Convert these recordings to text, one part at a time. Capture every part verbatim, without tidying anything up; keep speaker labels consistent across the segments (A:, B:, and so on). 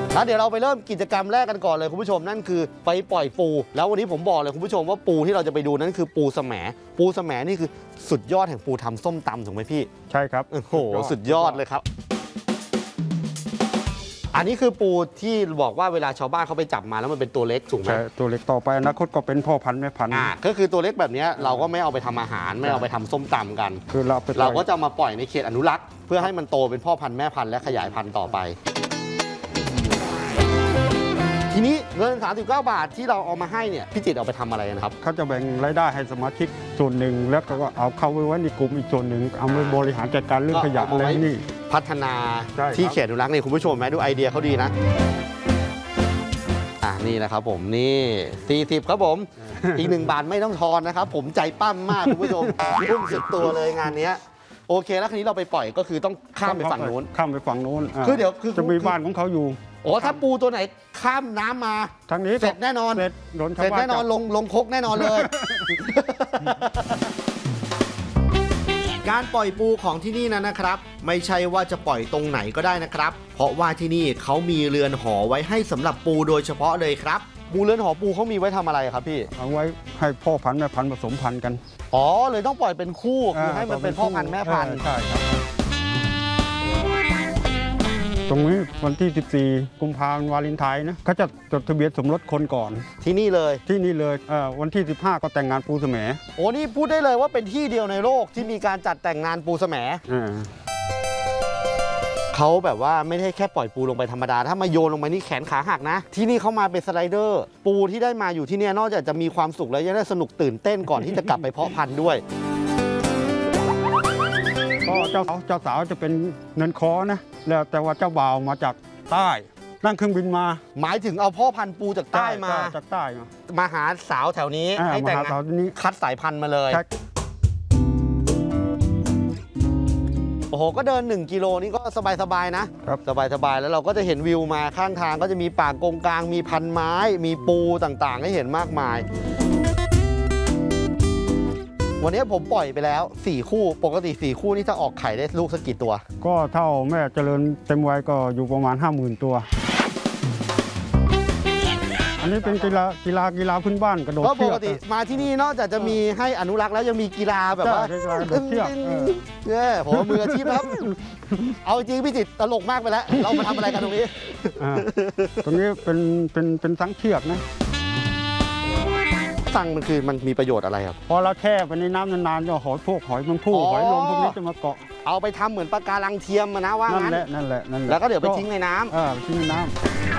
A: แล้วเดี๋ยวเราไปเริ่มกิจกรรมแรกกันก่อนเลยคุณผู้ชมนั่นคือไปปล่อยปูแล้ววันนี้ผมบอกเลยคุณผู้ชมว่าปูที่เราจะไปดูนั่นคือปูแสมปูแสมนี่คือสุดยอดแห่งปูทำส้มตำถูกไหมพี่
B: ใช่ครับ
A: โอ้โหสุดยอดเลยครับอันนี้คือปูที่บอกว่าเวลาชาวบ้านเขาไปจับมาแล้วมันเป็นตัวเล็กถูกไหม
B: ใช่ตัวเล็กต่อไปอนาคตก็เป็นพ่อพันธุ์แม่พันธุ์
A: อ่าก็คือตัวเล็กแบบนี้เราก็ไม่เอาไปทำอาหารไม่เอาไปทำส้มตำกัน
B: คือเราไป
A: เราก็จะมาปล่อยในเขตอนุรักษ์เพื่อให้มันโตเป็นพ่อพันธุ์แม่พันธุ์และขยายพันธุ์ต่อไปทีนี้เงินสามสิบเก้าบาทที่เราเอามาให้เนี่ยพี่จิตเอาไปทำอะไรนะครับ
B: เขาจะแบ่งรายได้ให้สมาชิกส่วนหนึ่งแล้วก็เอาเข้าไว้ไว้ในกลุ่มอีกส่วนหนึ่งเอาไปบริหารจัดการเรื่องขยะอะไรนี่
A: พัฒนาที่เขตอนุรักษ์นี่คุณผู้ชมไหมดูไอเดียเขาดีนะอ่านี่นะครับผมนี่สี่สิบครับผมอีกหนึ่งบาทไม่ต้องทอนนะครับผมใจปั้มมากคุณผู้ชมรุ่มสุดตัวเลยงานนี้โอเคแล้วคราวนี้เราไปปล่อยก็คือต้องข้ามไปฝั่งนู้น
B: ข้ามไปฝั่งนู้น
A: คือเดี๋ยวคือ
B: จะมีบ้านของเขาอยู่
A: โอ้ถ้าปูตัวไหนข้ามน้ำมา
B: ทางนี้
A: เสร็จแน่นอน
B: เสร็จโดน
A: เสร็จแน่นอนลงลงคกแน่นอนเลยการปล่อยปูของที่นี่นั้นนะครับไม่ใช่ว่าจะปล่อยตรงไหนก็ได้นะครับเพราะว่าที่นี่เขามีเรือนหอไว้ให้สำหรับปูโดยเฉพาะเลยครับปูเรือนหอปูเขามีไว้ทำอะไรครับพี่
B: เอาไว้ให้พ่อพันธุ์แม่พันธุ์ผสมพันธุ์กัน
A: อ๋อเลยต้องปล่อยเป็นคู่คือให้มันเป็นพ่อพันธุ์แม่พันธุ์
B: ใช่ครับตรงนี้วันที่สิบสี่กุมภาพันธ์วาเลนไทน์นะเขาจะจดทะเบียนสมรสคนก่อน
A: ที่นี่เลย
B: ที่นี่เลยวันที่สิบห้าก็แต่งงานปูแสม
A: โอ้นี่พูดได้เลยว่าเป็นที่เดียวในโลกที่มีการจัดแต่งงานปูแสมเขาแบบว่าไม่ได้แค่ปล่อยปูลงไปธรรมดาถ้ามาโยนลงไปนี่แขนขาหักนะที่นี่เขามาเป็นสไลเดอร์ปูที่ได้มาอยู่ที่นี่นอกจากจะมีความสุขแล้วยังได้สนุกตื่นเต้นก่อนที่จะกลับไปเพาะพันธุ์ด้วย
B: ก็เจ้าเจ้าสาวจะเป็นเนินคอนะแล้วแต่ว่าเจ้าบ่าวมาจากใต้นั่งเครื่องบินมา
A: หมายถึงเอาพ่อพันธุ์ปูจากใต้มา
B: จากใต้
A: มาหาสาวแถวนี้ให้แต่งงานคัดสายพันธุ์มาเลยโอ้โหก็เดินหนึ่งกิโลนี่ก็สบายๆนะสบายๆแล้วเราก็จะเห็นวิวมาข้างทางก็จะมีป่ากงกลางมีพันไม้มีปูต่างๆให้เห็นมากมายวันนี้ผมปล่อยไปแล้วสี่คู่ปกติสี่คู่นี่จะออกไข่ได้ลูกสักกี่ตัว
B: ก็เท่าแม่เจริญเต็มวัยก็อยู่ประมาณ ห้าหมื่น ตัวอันนี้เป็นกีฬากีฬากีฬาพื้นบ้านกระโดดเชือก
A: ก็ปกติมาที่นี่นอกจากจะมีให้อนุรักษ์แล้วยังมีกีฬาแบบว่า
B: กีฬากระโดดเชือก
A: เออผมมืออาชีพครับเอาจริงพี่จิตตลกมากไปแล้วเรามาทำอะไรกันตรงนี้
B: ตรงนี้เป็นเป็นเป็นสังเชือกนะ
A: สั่งมันคือมันมีประโยชน์อะไรครับ
B: พอเราแช่ไปในน้ำนานๆก็หอยพวกหอยมังผู้หอยลมพวกนี้จะมาเกาะ
A: เอาไปทำเหมือนปะการังเทียมนะว่างั้น
B: นั่นแหละนั่นแหละนั่นแหละ
A: แล้วก็เดี๋ยวไปทิ้งในน้ำ
B: เออทิ้งในน้ำ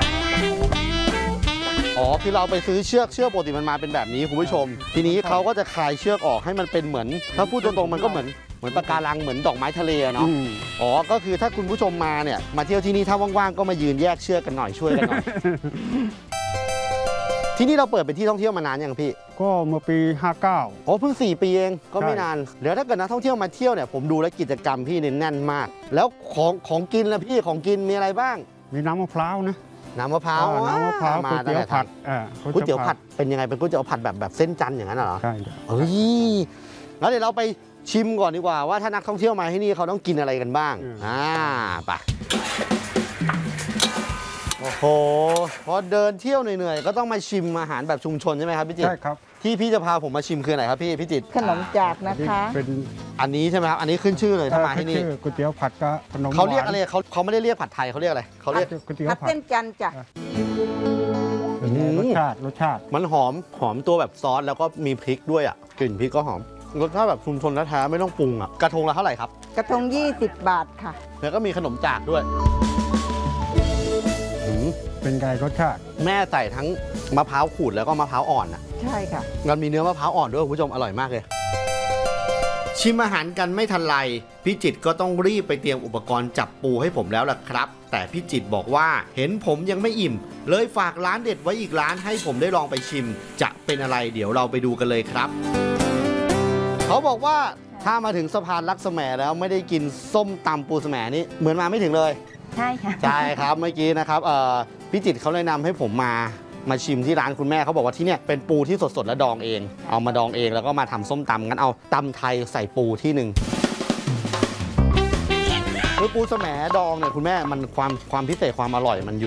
A: อ๋อคือเราไปซื้อเชือกเชือกปกติมันมาเป็นแบบนี้คุณผู้ชมทีนี้เขาก็จะคลายเชือกออกให้มันเป็นเหมือนถ้าพูดตรงๆมันก็เหมือนเหมือนปะการังเหมือนดอกไม้ทะเลเนาะอ๋อก็คือถ้าคุณผู้ชมมาเนี่ยมาเที่ยวที่นี่ถ้าว่างๆก็มายืนแยกเชือกกันหน่อยช่วยกันหน่อยที่นี่เราเปิดเป็นที่ท่องเที่ยวมานานยังพี่
B: ก็เมื่อปีห้าเก้า
A: โอ้เพิ่งสี่ปีเองก็ไม่นานเดี๋ยวถ้าเกิดนักท่องเที่ยวมาเที่ยวเนี่ยผมดูแลกิจกรรมพี่เนี่ยแน่นมากแล้วของของกินล่ะพี่ของกินมีอะไรบ้าง
B: มีน้ำมะพร้าวนะ
A: น้ำมะพร้าว
B: น้ำมะพร้าวก๋วยเตี๋ยวผัด
A: ก๋วยเตี๋ยวผัดเป็นยังไงเป็นก๋วยเตี๋ยวผัดแบบแบบเส้นจันทร์อย่างนั้นเหรอ
B: ใช่
A: เฮ้ยแล้วเดี๋ยวเราไปชิมก่อนดีกว่าว่าถ้านักท่องเที่ยวมาที่นี่เขาต้องกินอะไรกันบ้างอ่าไปโอ้โหพอเดินเที่ยวเหนื่อยๆก็ต้องมาชิมอาหารแบบชุมชนใช่ไหมครับพี่จิต
B: ใช่ครับ
A: ที่พี่จะพาผมมาชิมคืออะไรครับพี่พี่จิต
C: ขนมจากนะคะ
B: เป็น
A: อันนี้ใช่ไหมครับอันนี้ขึ้นชื่อเลยถ้ามาที่นี่
B: ก๋วยเตี๋ยวผัดก็ขนม
A: เขาเรียกอะไรเขาเขาไม่ได้เรียกผัดไทยเขาเรียกอะไรเขาเรียก
B: ก๋วยเตี๋ยวผัด
C: เส้นจันทร์จ้ะ
B: รสชาติรสชาติ
A: มันหอมหอมตัวแบบซอสแล้วก็มีพริกด้วยอ่ะกลิ่นพริกก็หอมรสชาติแบบชุมชนแท้ๆไม่ต้องปรุงอ่ะกระทงละเท่าไหร่ครับ
C: กระทงยี่สิบบาทค่ะ
A: แล้วก็มีขนมจากด้วย
B: เป็นไงรสชาติ
A: แม่ใส่ทั้งมะพร้าวขูดแล้วก็มะพร้าวอ่อนอ่ะ
C: ใช่ค่ะ
A: มันมีเนื้อมะพร้าวอ่อนด้วยคุณผู้ชมอร่อยมากเลยชิมอาหารกันไม่ทันไรพี่จิตก็ต้องรีบไปเตรียมอุปกรณ์จับปูให้ผมแล้วล่ะครับแต่พี่จิตบอกว่าเห็นผมยังไม่อิ่มเลยฝากร้านเด็ดไว้อีกร้านให้ผมได้ลองไปชิมจะเป็นอะไรเดี๋ยวเราไปดูกันเลยครับเขาบอกว่าถ้ามาถึงสะพานลักษแมแล้วไม่ได้กินส้มตำปูแสมนี่เหมือนมาไม่ถึงเลย
C: ใช่ค่ะ
A: ใช่ครับเมื่อกี้นะครับพี่จิตเขาเลยนำให้ผมมามาชิมที่ร้านคุณแม่เขาบอกว่าที่เนี่ยเป็นปูที่สดๆและดองเองเอามาดองเองแล้วก็มาทำส้มตำงั้นเอาตำไทยใส่ปูที่หนึ่งคือปูแสมดองเนี่ยคุณแม่มันความความพิเศษความอร่อยมัน